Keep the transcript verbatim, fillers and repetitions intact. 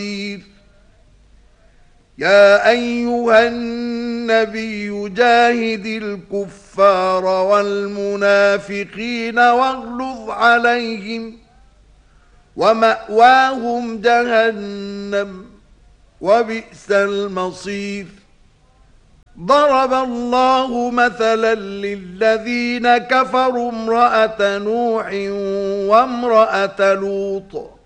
يا أيها النبي جاهد الكفار والمنافقين واغلظ عليهم ومأواهم جهنم وبئس المصير. ضرب الله مثلا للذين كفروا امرأة نوح وامرأة لوط